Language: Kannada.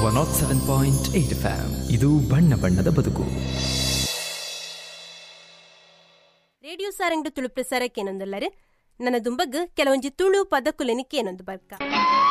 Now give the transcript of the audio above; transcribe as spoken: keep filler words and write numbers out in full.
One not seven point eight F M. ಇದು ಬಣ್ಣ ಬಣ್ಣದ ಬದುಕು. ರೇಡಿಯೋ ಸಾರಂಗ್ ತುಳು ಪ್ರಸಾರಕ್ಕೆ ಏನೊಂದಲ್ಲರೆ ನನ್ನ ದುಂಬಗ್ ಕೆಲವೊಂಜಿ ತುಳು ಪದಕುಲೆನಿಕ್ಕೆ ಏನೊಂದು ಬರ್ಕ